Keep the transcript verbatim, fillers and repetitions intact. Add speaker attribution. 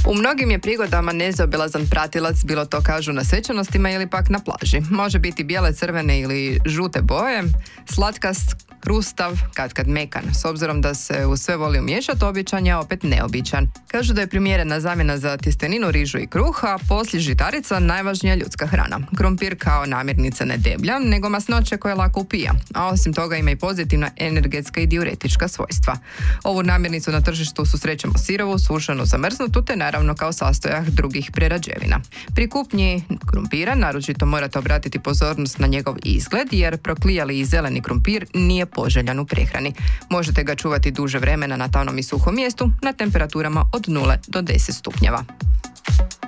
Speaker 1: U mnogim je prigodama nezaobilazan pratilac, bilo to kažu na svečanostima ili pak na plaži. Može biti bijele, crvene ili žute boje, slatkast, krustav, katkad mekan. S obzirom da se u sve voli umiješati, običan je opet neobičan. Kažu da je primjerena zamjena za tjesteninu, rižu i kruh, a poslije žitarica najvažnija ljudska hrana. Krumpir kao namirnica ne deblja, nego masnoće koje lako upija, a osim toga ima i pozitivna energetska i diuretička svojstva. Ovu namirnicu na tržištu susrećemo sirovu, sušenu, zamrznutu te naravno kao sastojak drugih prerađevina. Pri kupnji krumpira naročito morate obratiti pozornost na njegov izgled, jer proklijali i zeleni krumpir nije poželjan u prehrani. Možete ga čuvati duže vremena na tamnom i suhom mjestu na temperaturama od nule do deset stupnjeva.